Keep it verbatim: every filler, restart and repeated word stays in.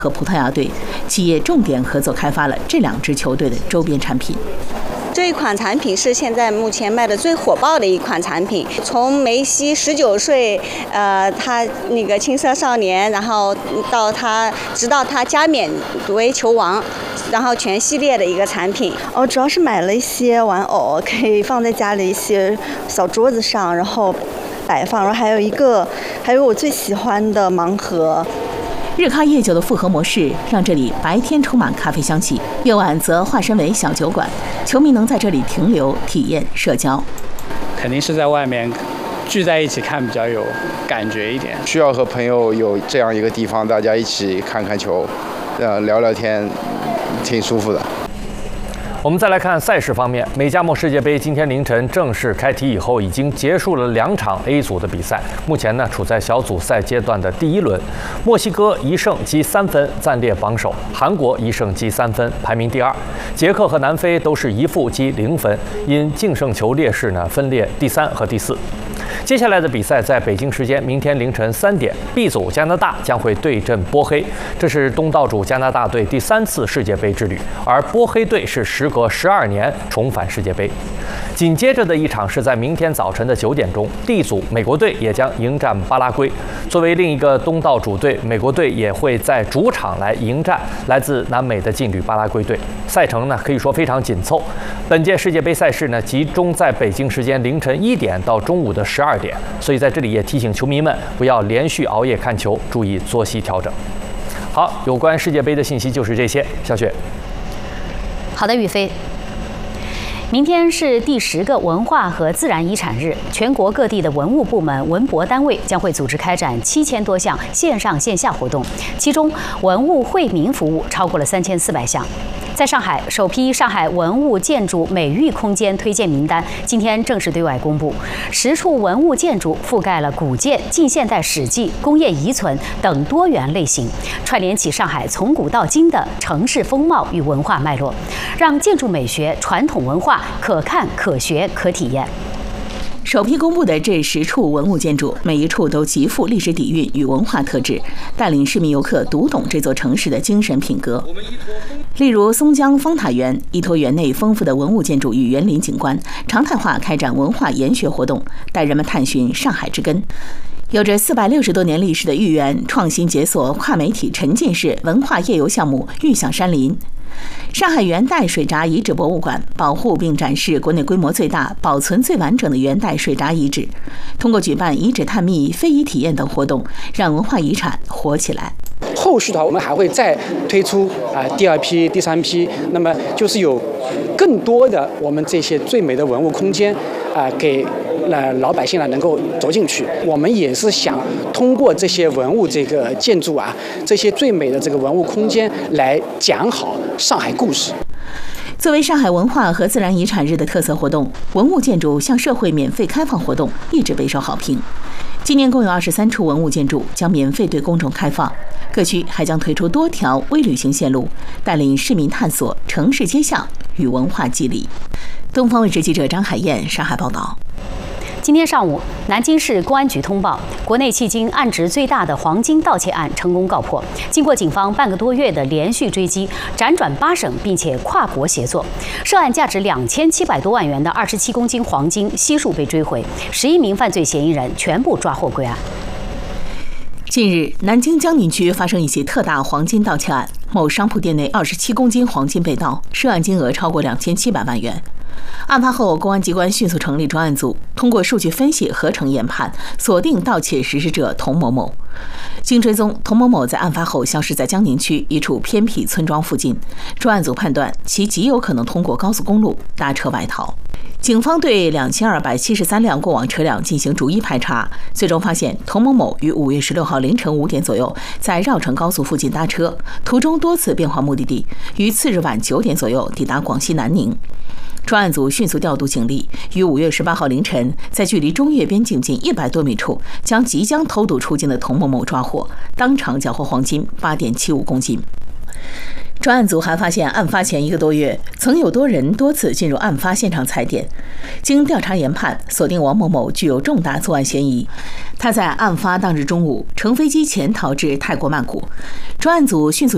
和葡萄牙队，企业重点合作开发了这两支球队的周边产品。 这一款产品是现在目前卖的最火爆的一款产品。从梅西十九岁，呃，他那个青涩少年，然后到他直到他加冕为球王，然后全系列的一个产品。 哦，主要是买了一些玩偶，可以放在家里一些小桌子上，然后摆放。然后还有一个，还有我最喜欢的盲盒。 日咖夜酒的复合模式让这里白天充满咖啡香气，夜晚则化身为小酒馆，球迷能在这里停留、体验、社交。 肯定是在外面聚在一起看比较有感觉一点， 需要和朋友有这样一个地方，大家一起看看球，呃，聊聊天，挺舒服的。 我们再来看赛事方面，美加墨世界杯今天凌晨正式开踢以后，已经结束了两场 A 组的比赛。目前呢，处在小组赛阶段的第一轮，墨西哥一胜积三分，暂列榜首；韩国一胜积三分，排名第二；捷克和南非都是一负积零分，因净胜球劣势呢，分列第三和第四。接下来的比赛在北京时间明天凌晨三点 ，B 组加拿大将会对阵波黑，这是东道主加拿大队第三次世界杯之旅，而波黑队是时隔十二年重返世界杯。紧接着的一场是在明天早晨的九点钟 ，D 组美国队也将迎战巴拉圭。作为另一个东道主队，美国队也会在主场来迎战来自南美的劲旅巴拉圭队。赛程呢可以说非常紧凑。本届世界杯赛事呢集中在北京时间凌晨一点到中午的十二点，所以在这里也提醒球迷们不要连续熬夜看球，注意作息调整。好，有关世界杯的信息就是这些。小雪。 好的，宇飞。明天是第十个文化和自然遗产日，全国各地的文物部门、文博单位将会组织开展七千多项线上线下活动，其中文物惠民服务超过了三千四百项。在上海，首批上海文物建筑美育空间推荐名单今天正式对外公布，十处文物建筑覆盖了古建、近现代史迹、工业遗存等多元类型，串联起上海从古到今的城市风貌与文化脉络，让建筑美学、传统文化可看、可学、可体验。 首批公布的这十处文物建筑，每一处都极富历史底蕴与文化特质，带领市民游客读懂这座城市的精神品格。例如松江方塔园，依托园内丰富的文物建筑与园林景观，常态化开展文化研学活动，带人们探寻上海之根。有着四百六十多年历史的豫园，创新解锁跨媒体沉浸式文化夜游项目“豫享山林”。上海元代水闸遗址博物馆保护并展示国内规模最大、保存最完整的元代水闸遗址，通过举办遗址探秘、非遗体验等活动，让文化遗产活起来。 后续的话，我们还会再推出啊、呃、第二批、第三批，那么就是有更多的我们这些最美的文物空间啊、呃、给。呃，老百姓呢能够走进去，我们也是想通过这些文物、这个建筑啊，这些最美的这个文物空间来讲好上海故事。 作为上海文化和自然遗产日的特色活动，文物建筑向社会免费开放活动一直备受好评。今年共有二十三处文物建筑将免费对公众开放，各区还将推出多条微旅行线路，带领市民探索城市街巷与文化肌理。东方卫视记者张海燕上海报道。 今天上午，南京市公安局通报，国内迄今案值最大的黄金盗窃案成功告破。经过警方半个多月的连续追击，辗转八省，并且跨国协作，涉案价值两千七百多万元的二十七公斤黄金悉数被追回，十一名犯罪嫌疑人全部抓获归案。 近日，南京江宁区发生一起特大黄金盗窃案，某商铺店内二十七公斤黄金被盗，涉案金额超过两千七百万元。案发后，公安机关迅速成立专案组，通过数据分析、合成研判，锁定盗窃实施者童某某。经追踪，童某某在案发后消失在江宁区一处偏僻村庄附近，专案组判断其极有可能通过高速公路搭车外逃。警方对两千二百七十三辆过往车辆进行逐一排查，最终发现童某某于五月十六号凌晨五点左右在绕城高速附近搭车，途中多次变换目的地，于次日晚九点左右抵达广西南宁。专案组迅速调度警力，于五月十八号凌晨，在距离中越边境近一百多米处，将即将偷渡出境的童某某抓获，当场缴获黄金八点七五公斤。专案组还发现，案发前一个多月，曾有多人多次进入案发现场踩点。经调查研判，锁定王某某具有重大作案嫌疑。他在案发当日中午乘飞机潜逃至泰国曼谷。专案组迅速